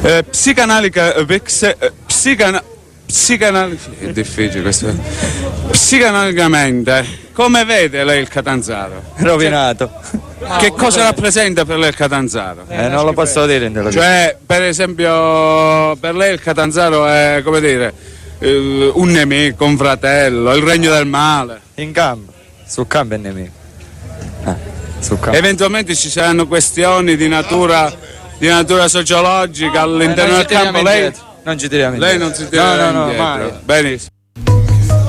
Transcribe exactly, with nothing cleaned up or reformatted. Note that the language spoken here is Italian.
Eh, psicanalica, eh, pse- eh, psicana- psicanalica, è difficile questo. Psicanalmente, come vede lei il Catanzaro? Rovinato. Che cosa rappresenta per lei il Catanzaro? Eh, non lo posso dire in televisione. Cioè, per esempio, per lei il Catanzaro è, come dire, eh, un nemico, un fratello, il regno del male. In campo, sul campo è nemico. Eh, sul campo. Eventualmente ci saranno questioni di natura, di natura sociologica all'interno Eh, non del ci tiriamo campo. Lei, indietro. Non ci tiriamo lei indietro. non si tira No, no, no, indietro. mai. Benissimo.